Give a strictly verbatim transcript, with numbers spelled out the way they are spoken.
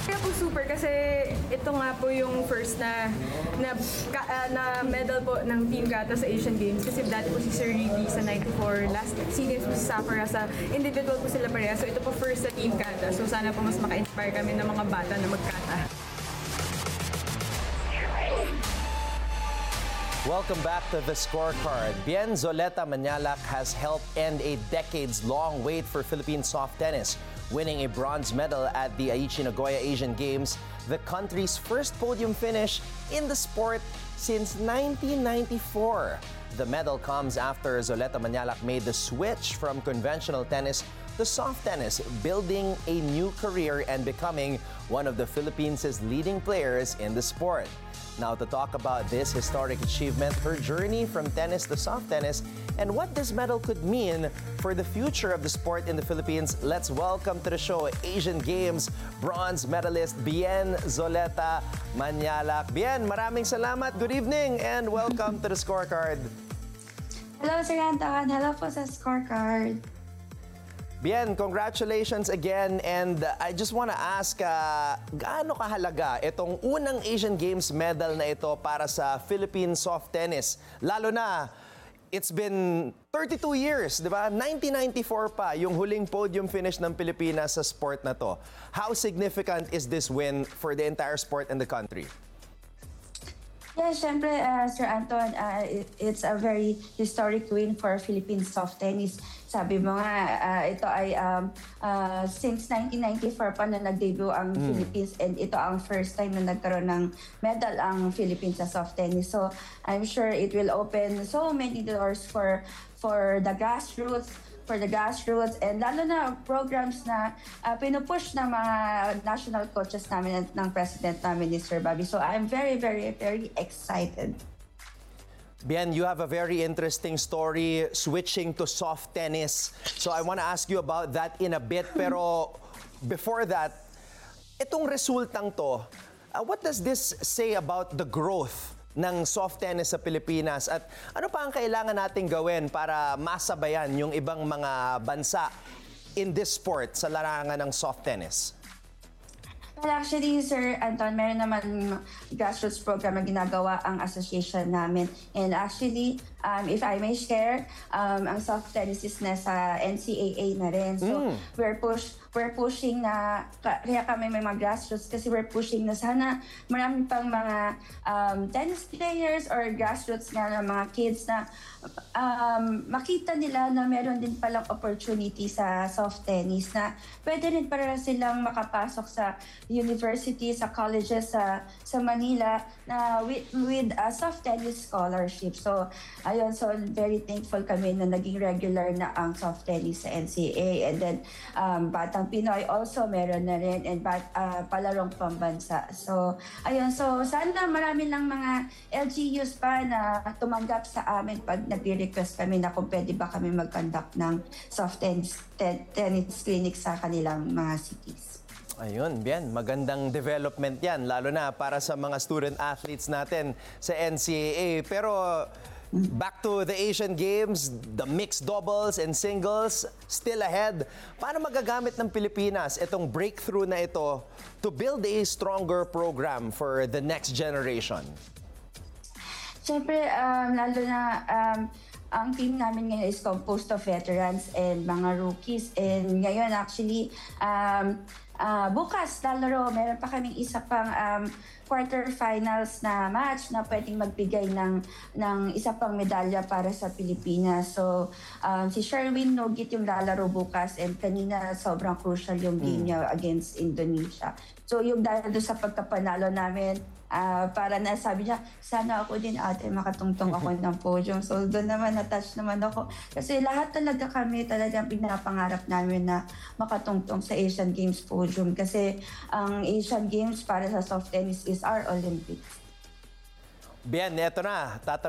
Kaya po super kasi ito nga po yung first na na, ka, ah, na medal po ng Team Kata sa Asian Games kasi dati po si Sir Ricky sa ninety-four, last SEA Games po si Safara sa individual po sila pareha. So ito po first sa Team Kata. So sana po mas maka-inspire kami ng mga bata na magkata. Welcome back to The Scorecard. Bien Zoleta Manyalak has helped end a decades-long wait for Philippine soft tennis, winning a bronze medal at the Aichi Nagoya Asian Games, the country's first podium finish in the sport since nineteen ninety-four. The medal comes after Zoleta Manyalak made the switch from conventional tennis to soft tennis, building a new career and becoming one of the Philippines' leading players in the sport. Now, to talk about this historic achievement, her journey from tennis to soft tennis, and what this medal could mean for the future of the sport in the Philippines, let's welcome to the show Asian Games bronze medalist Bien Zoleta Manyalak. Bien, maraming salamat. Good evening and welcome to the Scorecard. Hello, Sir Anton. Hello po sa Scorecard. Bien, congratulations again, and uh, I just want to ask, uh, gaano kahalaga itong unang Asian Games medal na ito para sa Philippine soft tennis? Lalo na, it's been thirty-two years, di ba? nineteen ninety-four pa yung huling podium finish ng Pilipinas sa sport na to. How significant is this win for the entire sport and the country? Yeah, syempre, uh, Sir Anton, uh, it, it's a very historic win for Philippine soft tennis. Sabi mo nga, uh, ito ay um, uh, since nineteen ninety-four pa na nag-debut ang mm. Philippines, and ito ang first time na nagkaroon ng medal ang Philippines sa soft tennis. So I'm sure it will open so many doors for for the grassroots, for the grassroots, and lalo na programs na uh, pinupush ng mga national coaches namin at ng president namin ni Sir Bobby. So I'm very, very, very excited. Bien, you have a very interesting story switching to soft tennis. So I want to ask you about that in a bit. Pero before that, itong resultang to, uh, what does this say about the growth ng soft tennis sa Pilipinas? At ano pa ang kailangan nating gawin para masabayan yung ibang mga bansa in this sport sa larangan ng soft tennis? Well, actually, Sir Anton, meron naman grassroots program na ginagawa ang association namin. And actually, um, if I may share, um, ang soft tennis is nasa N C A A na rin. So, mm. we're push we're pushing na, kaya kami may mga grassroots kasi we're pushing na sana marami pang mga um, tennis players or grassroots nga ng mga kids na um, makita nila na meron din palang opportunity sa soft tennis na pwede rin para silang makapasok sa university, sa colleges sa sa Manila na with, with a soft tennis scholarship. So, ayun, so very thankful kami na naging regular na ang soft tennis sa N C A A. And then, um, Batang Pinoy also meron na rin, and bat, uh, palarong pambansa. So, ayun, so sana marami lang mga L G Us pa na tumanggap sa amin pag nag-request kami na kung pwede ba kami mag-conduct ng soft tennis, ten, tennis clinic sa kanilang mga cities. Ayun, bien. Magandang development yan, lalo na para sa mga student athletes natin sa N C A A. Pero back to the Asian Games, the mixed doubles and singles still ahead. Paano magagamit ng Pilipinas itong breakthrough na ito to build a stronger program for the next generation? Siyempre, um, lalo na um, ang team namin ngayon is composed of veterans and mga rookies. And ngayon actually, um, uh, bukas lalaro, meron pa kaming isa pang um, quarterfinals na match na pwedeng magbigay ng, ng isa pang medalya para sa Pilipinas. So, um, si Sherwin Nogit yung lalaro bukas, and kanina sobrang crucial yung game niya against Indonesia. So, yung dahil doon sa pagkapanalo namin, uh, para na sabi niya, sana ako din ate makatungtong ako ng podium. So, doon naman na-touch naman ako. Kasi lahat talaga kami talagang pinapangarap namin na makatungtong sa Asian Games podium. Kasi ang Asian Games para sa soft tennis is our Olympics. Bien, eto na. Tatanong